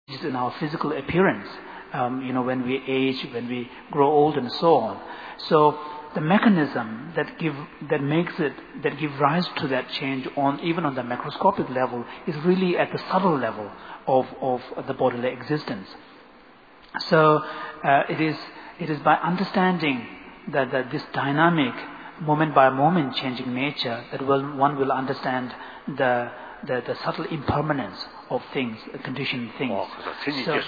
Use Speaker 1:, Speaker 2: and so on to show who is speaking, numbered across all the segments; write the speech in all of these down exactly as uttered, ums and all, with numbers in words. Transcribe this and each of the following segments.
Speaker 1: in our physical appearance, um, you know, when we age, when we grow old, and so on. So the mechanism that give that makes it that give rise to that change on even on the macroscopic level is really at the subtle level of of the bodily existence. So uh, it is it is by understanding that, that this dynamic, moment by moment changing nature that will, one will understand the the, the subtle impermanence of things, conditioned things. So,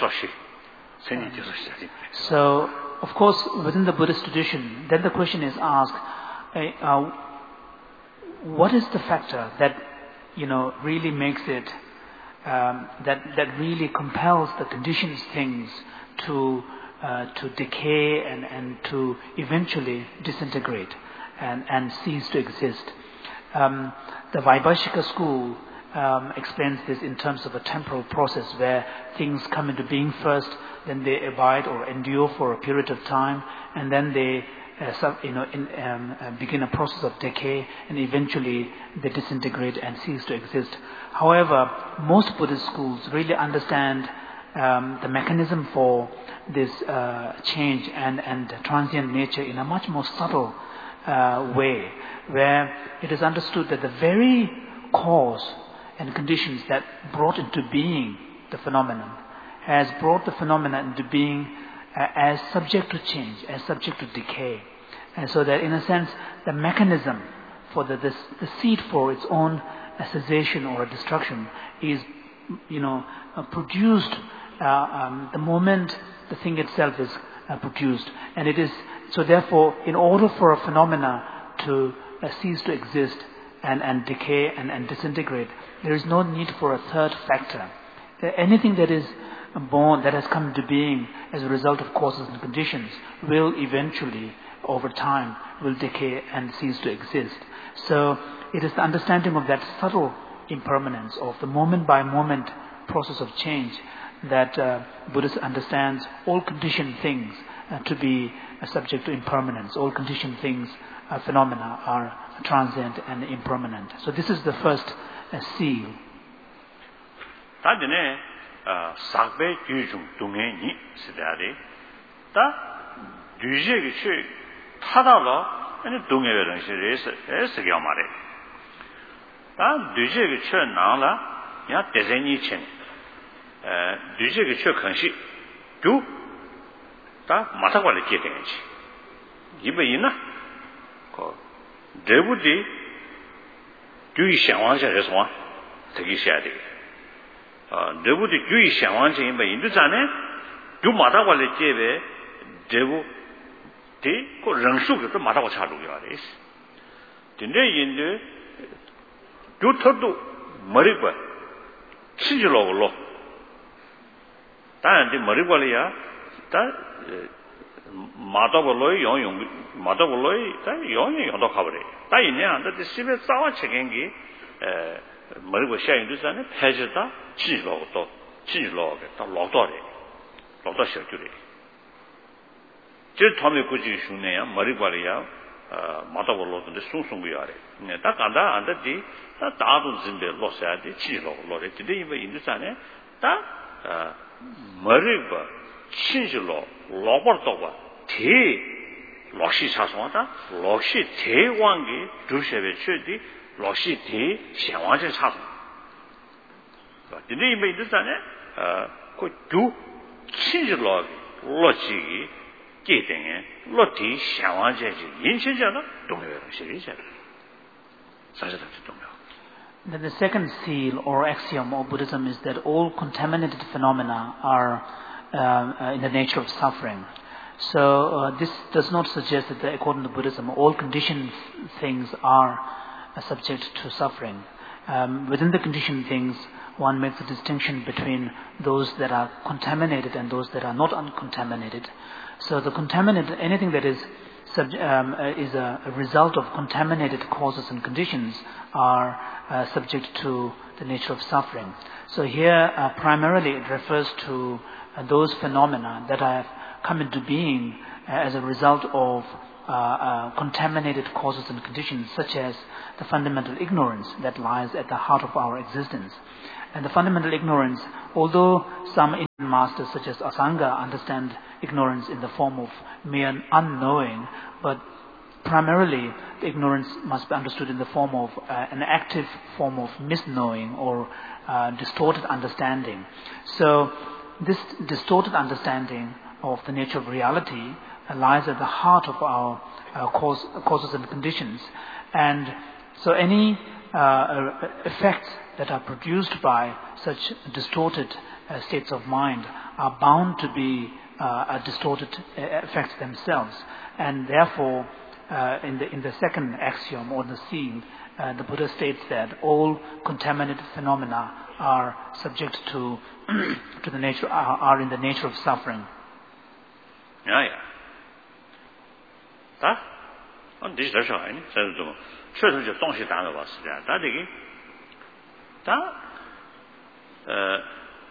Speaker 1: so, of course, within the Buddhist tradition, then the question is asked, uh, uh, what is the factor that, you know, really makes it, um, that that really compels the conditioned things to uh, to decay and, and to eventually disintegrate and, and cease to exist. Um, the Vaibhashika school Um, explains this in terms of a temporal process where things come into being first, then they abide or endure for a period of time, and then they, uh, sub, you know, in, um, uh, begin a process of decay, and eventually they disintegrate and cease to exist. However, most Buddhist schools really understand um, the mechanism for this uh, change and, and transient nature in a much more subtle uh, way, where it is understood that the very cause and conditions that brought into being the phenomenon has brought the phenomenon into being uh, as subject to change, as subject to decay. And so that in a sense, the mechanism for the, this, the seed for its own uh, cessation or a destruction is, you know, uh, produced uh, um, the moment the thing itself is uh, produced. And it is, so therefore, in order for a phenomena to uh, cease to exist, And, and decay and, and disintegrate, there is no need for a third factor. Anything that is born, that has come into being as a result of causes and conditions, will eventually, over time, will decay and cease to exist. So it is the understanding of that subtle impermanence, of the moment-by-moment process of change, that uh, Buddhism understands all conditioned things uh, to be uh, subject to impermanence. All conditioned things, uh, phenomena, are transient and impermanent. So this is the first uh, seal.
Speaker 2: 다들네 sakbe gyujung dunghe ni sidare ta düje gichu tadalo ane dunghe beran shirese ese gyamare ta düje gichu nangla ya dezeni chen e düje gichu kanshi du ta matagwale kedenchi ibe ina ko debuti gyui xiangwang xia reswa tegi xia de debuti gyui xiangwang chen ba yin du zan ne du ma da wa le jie be debu de ko reng shu ge de ma da wa cha lu ya de din de yin de du to du ma ri gua chi ji lo lo dan de ma ri gua le ya da 마더블로이 용용 마더블로이 다 용용 용도 가버려. 다 있네. 안데 집에 싸워 책임기 에 머리고 샤인도잖아. 패지다 지로도 지로게 다 로도래. 로도 셔주래. 제 처음에 꾸지 슈네야 머리과리야 어 마더블로도 숭숭구야래. 네. 다 간다 안데디 다 다도 진데 로셔야지 지로 로래. 근데 이거 인도잖아. 다 머리과 신실로 로버도가 대 럭시 차송하다 럭시 대왕기 두셔베 최디 럭시 대 샹왕제 차송 근데 이메 있잖아 어그두 신실로 로지 게den에 로티 샹왕제지 인신잖아 동료로 시리잖아 사실은 동료.
Speaker 1: Then the second seal or axiom of Buddhism is that all contaminated phenomena are Uh, uh, in the nature of suffering. So uh, this does not suggest that, according to Buddhism, all conditioned things are uh, subject to suffering. Um, within the conditioned things, one makes a distinction between those that are contaminated and those that are not uncontaminated. So the contaminated, anything that is sub, um, uh, is a, a result of contaminated causes and conditions, are uh, subject to the nature of suffering. So here, uh, primarily, it refers to those phenomena that have come into being as a result of uh, uh, contaminated causes and conditions, such as the fundamental ignorance that lies at the heart of our existence. And the fundamental ignorance, although some Indian masters such as Asanga understand ignorance in the form of mere unknowing, but primarily the ignorance must be understood in the form of uh, an active form of misknowing or uh, distorted understanding. So this distorted understanding of the nature of reality uh, lies at the heart of our uh, cause, causes and conditions. And so any uh, effects that are produced by such distorted uh, states of mind are bound to be uh, distorted uh, effects themselves. And therefore, uh, in the in the second axiom or the theme, uh, the Buddha states that all contaminated phenomena are subject to to the nature are, are in the nature of suffering.
Speaker 2: Yeah, yeah. That, on this that's right. So, 确实就东西谈了吧，是这样。他这个，他呃，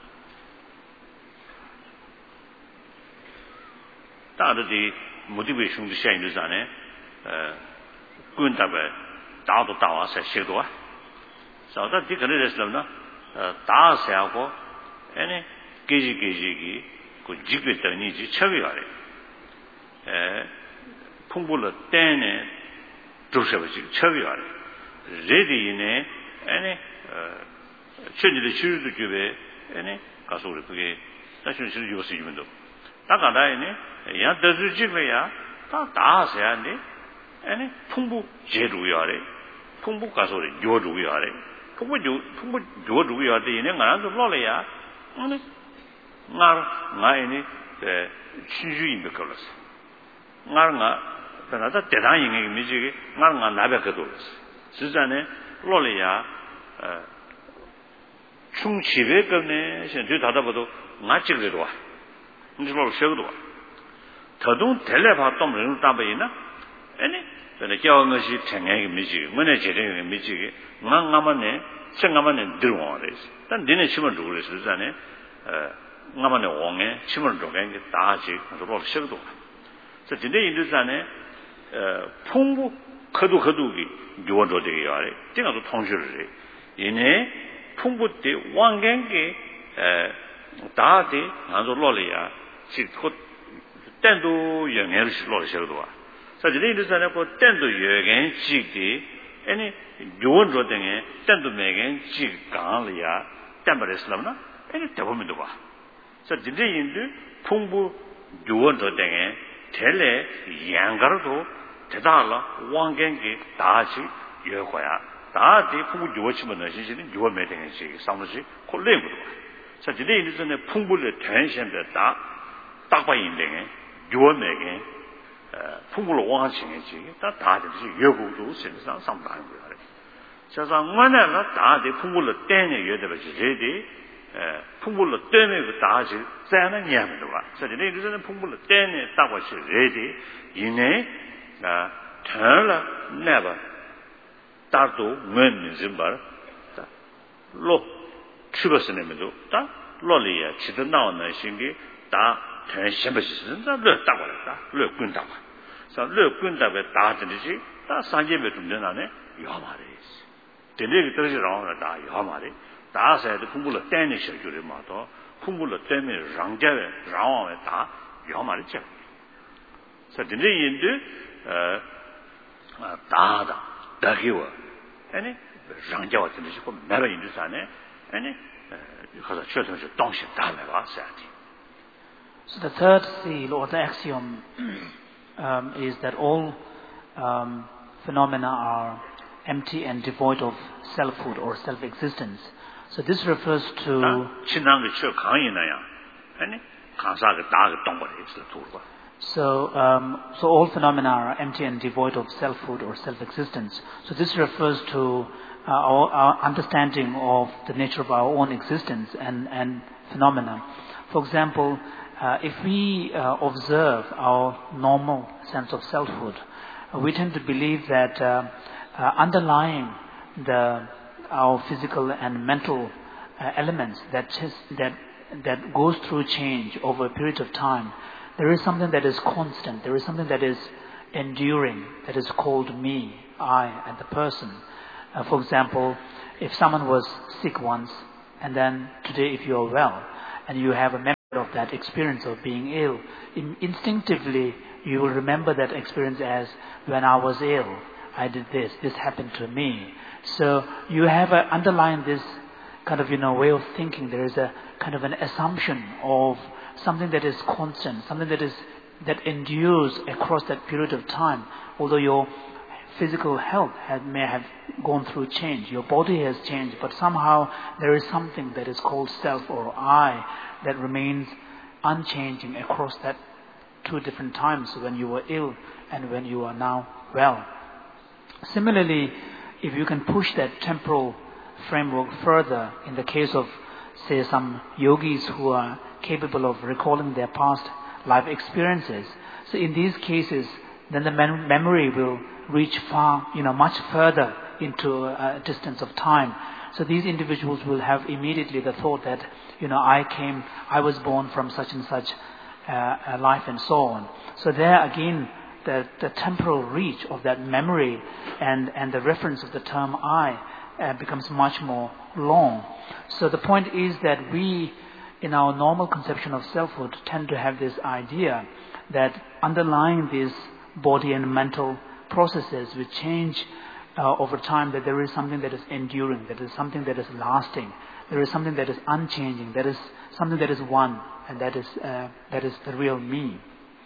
Speaker 2: 大的的目的为兄弟现在上呢，呃，滚大呗，大都大瓦才写多啊，少的的可能是什么呢？呃，大小个，哎呢，给几给几个，个几个等你去吃个嘞，呃，碰不了单呢。 就是不是超越了，这里呢，哎呢，呃，确实的收入就被，哎呢，告诉我这个，但是是有事情的，大家呢，也得知这个呀，他大些呢，哎呢，通不接住要的，通不告诉的接住要的，通不就通不接住要的呢，俺都老了呀，嗯呢，俺俺呢，呃，情绪也不够了是，俺俺。 那他대단인의 미지게 나가 나백도实际上呢 로리야 어 충치베 거네 현재 다다봐도 나직래도 와 이제로 쉬어도 와 더동 텔레바 똥을 담배이나 아니 근데 겨운 것이 생애의 미지 뭐네 제대의 미지게 나가만네 생가만네 들어와래 단 니네 침을 두고 그랬잖아요 어 나만네 왕에 침을 두고 게 다지 그래서 쉬어도 와 그래서 진짜 인도산에 어, 풍부 거두 거두기 요원도 되게 요래. 제가도 통실을 이네 풍부 때 왕경게 에 다데 나도 로리야. 지고 땐도 영향을 실로 실도 와. 그래서 이제 이제는 그 땐도 영향 지기 아니 요원도 등에 땐도 매겐 지 강리야. 땜버렸으나 아니 대보면도 봐. 그래서 이제 인도 풍부 요원도 등에 텔레 양가로도 대다라 왕gen게 다시 여거야 다디 풍부 요치면 신신은 요매 되는 시 상무시 콜레무도 자 이제 이제는 풍부를 전신에 다 딱봐 있는 요매게 풍부로 왕신이지 다 다듯이 여고도 신상 상담하는 거야 그래서 원래는 다디 풍부를 떼내 여대버지 제디 풍부를 떼내고 다시 자는 냐면도 봐 자 이제 이제는 풍부를 떼내 따고시 제디 이내 나 털라 내가 따도 맨미즘 말 로, 추버스네면도 다 로리야 지도 나오는 신기 다 전심버시는 다 르다고 그랬다 르군다고 자 르군다베 다든지 다 산제베 좀 전에 요마레 되게 떨어지라고 다 요마레 다세도 풍부를 떼내 셔주리 마도 풍부를 떼내 랑제베 라와에 다 요마레 쳐 자, 근데 인도 어 다다 다기와 아니 장자와 뜻이 그 내가 인도산에 아니 가서 최선을 동시 다음에 와서야지.
Speaker 1: So the third seal or the axiom um, is that all um, phenomena are empty and devoid of selfhood or self-existence. So this refers to
Speaker 2: 친한게 저 강이나야 아니 강사가 다가 동거리 있어 두고.
Speaker 1: So, um, so all phenomena are empty and devoid of selfhood or self-existence. So this refers to uh, our, our understanding of the nature of our own existence and, and phenomena. For example, uh, if we uh, observe our normal sense of selfhood, uh, we tend to believe that uh, uh, underlying the our physical and mental uh, elements that just, that that goes through change over a period of time. There is something that is constant. There is something that is enduring, that is called me, I, and the person. Uh, for example, if someone was sick once, and then today if you are well, and you have a memory of that experience of being ill, in, instinctively you will remember that experience as, when I was ill, I did this, this happened to me. So you have a, underlying this kind of, you know, way of thinking, there is a kind of an assumption of something that is constant, something that is that endures across that period of time. Although your physical health had, may have gone through change, your body has changed, but somehow there is something that is called self or I that remains unchanging across that two different times, when you were ill and when you are now well. Similarly, if you can push that temporal framework further, in the case of, say, some yogis who are capable of recalling their past life experiences, so in these cases, then the mem- memory will reach far, you know, much further into a distance of time. So these individuals will have immediately the thought that, you know, I came, I was born from such and such uh, life and so on. So there again, the, the temporal reach of that memory and, and the reference of the term I uh, becomes much more long. So the point is that we, in our normal conception of selfhood, tend to have this idea that underlying these body and mental processes which change uh, over time, that there is something that is enduring, that is something that is lasting, there is something that is unchanging, there is something that is one, and that is uh, that is the real me.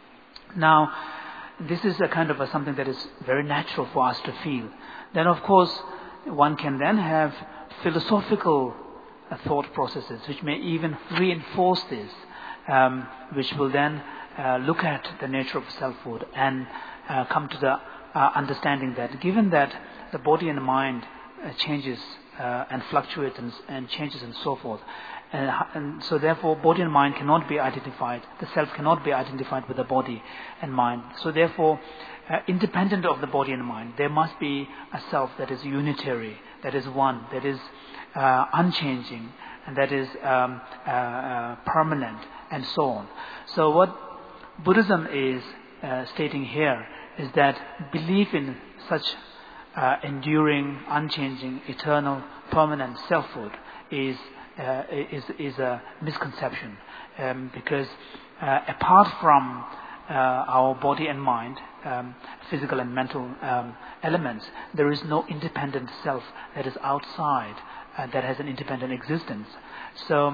Speaker 1: Now, this is a kind of a, something that is very natural for us to feel. Then, of course, one can then have philosophical uh, thought processes which may even reinforce this, um, which will then uh, look at the nature of selfhood and uh, come to the uh, understanding that given that the body and mind uh, changes uh, and fluctuates and, and changes and so forth, and, and so therefore body and mind cannot be identified, the self cannot be identified with the body and mind. So therefore, uh, independent of the body and mind, there must be a self that is unitary, that is one, that is uh, unchanging, and that is um, uh, uh, permanent, and so on. So what Buddhism is uh, stating here is that belief in such uh, enduring, unchanging, eternal, permanent selfhood is uh, is is a misconception, um, because uh, apart from uh, our body and mind, um, physical and mental um, elements, there is no independent self that is outside, uh, that has an independent existence. So,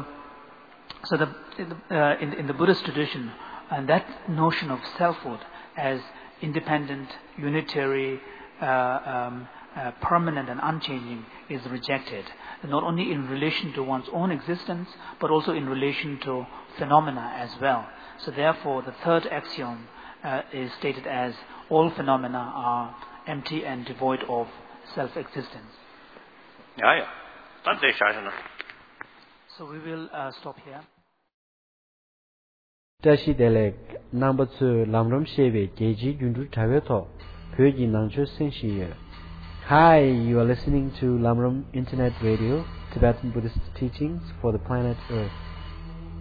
Speaker 1: so the uh, in in the Buddhist tradition, and that notion of selfhood as independent, unitary, uh, um, uh, permanent and unchanging is rejected, not only in relation to one's own existence, but also in relation to phenomena as well. So therefore, the third axiom uh, is stated as, all phenomena are empty and devoid of self-existence.
Speaker 2: Yeah, yeah. That's the
Speaker 1: So we will uh, stop here.
Speaker 3: Tashi Delek number two Lamram Sheve Geji Yundu Taveto Pyoji Nangcho Senshiye. Hi, you are listening to Lamram Internet Radio, Tibetan Buddhist teachings for the planet Earth.